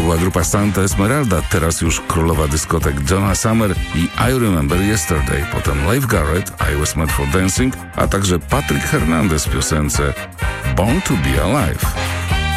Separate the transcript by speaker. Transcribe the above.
Speaker 1: była grupa Santa Esmeralda, teraz już królowa dyskotek Donna Summer i I Remember Yesterday, potem Leif Garrett, I Was Made for Dancing, a także Patrick Hernandez w piosence Born to Be Alive.